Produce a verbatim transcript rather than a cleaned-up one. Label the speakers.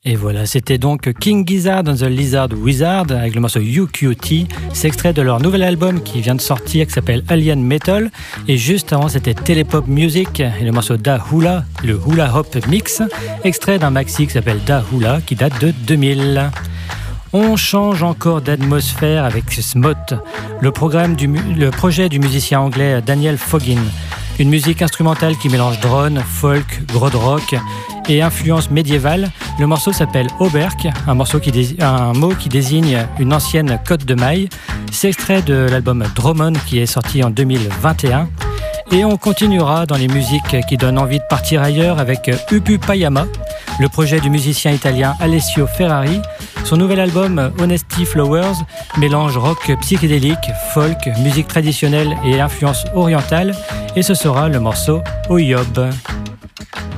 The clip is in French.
Speaker 1: Et voilà, c'était donc King Gizzard and the Lizard Wizard avec le morceau U Q T. C'est extrait de leur nouvel album qui vient de sortir, qui s'appelle Alien Metal. Et juste avant, c'était Telepop Music et le morceau Da Hula, le Hula Hop Mix, extrait d'un maxi qui s'appelle Da Hula, qui date de deux mille. On change encore d'atmosphère avec Smot, le, programme du, le projet du musicien anglais Daniel Foggin. Une musique instrumentale qui mélange drone, folk, grod rock et influence médiévale. Le morceau s'appelle Oberk, un, morceau qui désigne, un mot qui désigne une ancienne côte de maille. C'est extrait de l'album Drummond qui est sorti en deux mille vingt et un. Et on continuera dans les musiques qui donnent envie de partir ailleurs avec Upu Payama, le projet du musicien italien Alessio Ferrari. Son nouvel album Honesty Flowers mélange rock psychédélique, folk, musique traditionnelle et influence orientale. Et ce sera le morceau Oyob.